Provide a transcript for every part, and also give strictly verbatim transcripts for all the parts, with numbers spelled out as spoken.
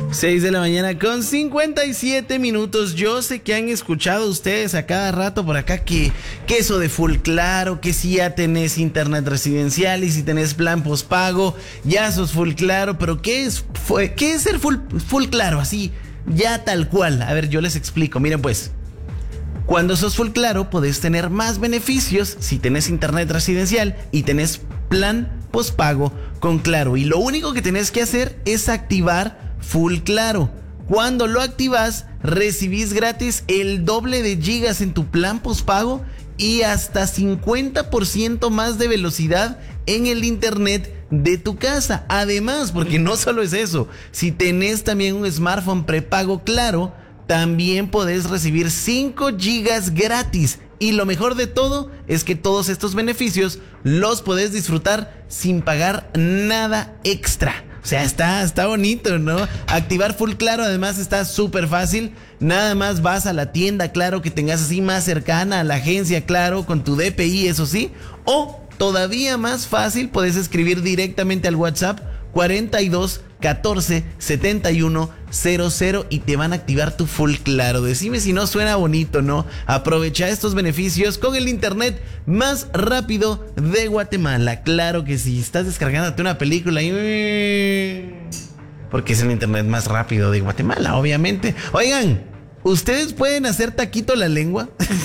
seis de la mañana con cincuenta y siete minutos. Yo sé que han escuchado ustedes a cada rato por acá que, que eso de full claro, que si ya tenés internet residencial y si tenés plan postpago, ya sos full claro. Pero ¿qué es, fue, qué es ser full, full claro? Así, ya tal cual. A ver, yo les explico. Miren pues, cuando sos full claro podés tener más beneficios si tenés internet residencial y tenés plan postpago con Claro. Y lo único que tenés que hacer es activar Full Claro. Cuando lo activas, recibís gratis el doble de gigas en tu plan postpago y hasta cincuenta por ciento más de velocidad en el internet de tu casa. Además, porque no solo es eso, si tenés también un smartphone prepago Claro, también podés recibir cinco gigas gratis. Y lo mejor de todo es que todos estos beneficios los podés disfrutar sin pagar nada extra. O sea, está, está bonito, ¿no? Activar Full Claro además está súper fácil. Nada más vas a la tienda Claro que tengas así más cercana, a la agencia Claro con tu D P I, eso sí. O todavía más fácil, puedes escribir directamente al WhatsApp cuarenta y dos catorce setenta y uno cero cero y te van a activar tu Full Claro. Decime si no suena bonito, ¿no? Aprovecha estos beneficios con el internet más rápido de Guatemala. Claro que sí, estás descargándote una película y... porque es el internet más rápido de Guatemala, obviamente. Oigan, ¿ustedes pueden hacer taquito la lengua?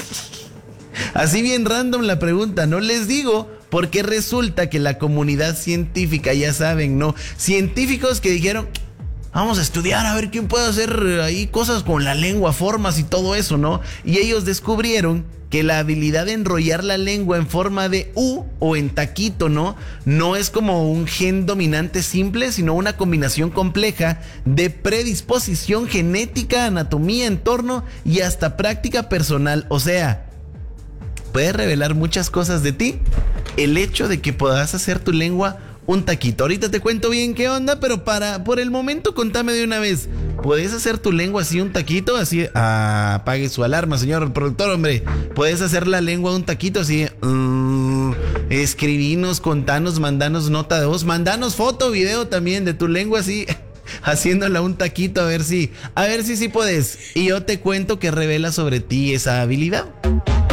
Así bien random la pregunta, ¿no? Les digo, porque resulta que la comunidad científica, ya saben, ¿no? Científicos que dijeron, vamos a estudiar a ver quién puede hacer ahí cosas con la lengua, formas y todo eso, ¿no? Y ellos descubrieron que la habilidad de enrollar la lengua en forma de U o en taquito, ¿no? No es como un gen dominante simple, sino una combinación compleja de predisposición genética, anatomía, entorno y hasta práctica personal. O sea, puede revelar muchas cosas de ti el hecho de que puedas hacer tu lengua un taquito. Ahorita te cuento bien qué onda, pero para por el momento contame de una vez. ¿Puedes hacer tu lengua así un taquito? Así, ah, apague su alarma, señor productor, hombre. ¿Puedes hacer la lengua un taquito así? Uh, escribinos, contanos, mandanos nota de voz, mandanos foto, video también de tu lengua así, haciéndola un taquito, a ver si, a ver si sí puedes. Y yo te cuento qué revela sobre ti esa habilidad.